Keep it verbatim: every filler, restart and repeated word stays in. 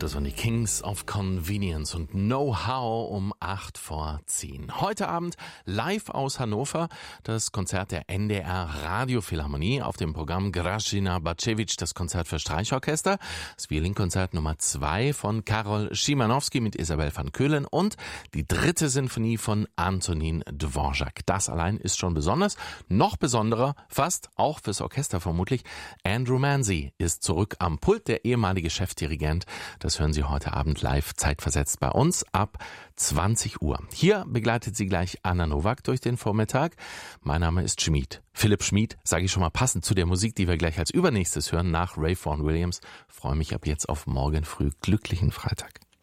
Das waren die Kings of Convenience und Know-How um acht vor zehn. Heute Abend live aus Hannover das Konzert der N D R Radiophilharmonie. Auf dem Programm Grażyna Baczewicz, das Konzert für Streichorchester, das Violinkonzert Nummer zwei von Karol Szymanowski mit Isabel van Keulen und die dritte Sinfonie von Antonin Dvorak. Das allein ist schon besonders. Noch besonderer, fast auch fürs Orchester vermutlich, Andrew Manzi ist zurück am Pult, der ehemalige Chefdirigent. Das hören Sie heute Abend live zeitversetzt bei uns ab zwanzig Uhr. Hier begleitet Sie gleich Anna Nowak durch den Vormittag. Mein Name ist Schmid. Philipp Schmid, sage ich schon mal passend zu der Musik, die wir gleich als übernächstes hören nach Ray Vaughan Williams. Freue mich ab jetzt auf morgen früh. Glücklichen Freitag.